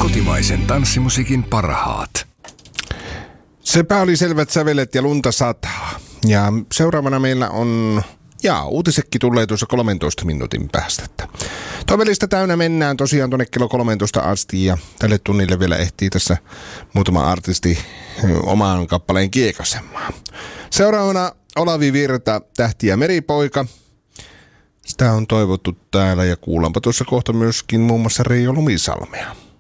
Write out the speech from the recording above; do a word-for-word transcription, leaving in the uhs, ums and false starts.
Kotimaisen tanssimusiikin parhaat. Sepä oli selvät sävelet ja lunta sataa. Ja seuraavana meillä on, jaa, uutisekki tulee tuossa kolmentoista minuutin päästä. Toivelista täynnä mennään tosiaan tuonne kello kolmetoista asti ja tälle tunnille vielä ehtii tässä muutama artisti omaan kappaleen kiekasemaan. Seuraavana Olavi Virta, Tähti ja meripoika. Sitä on toivottu täällä ja kuullaanpa tuossa kohta myöskin muun muassa Reijo Lumisalmea.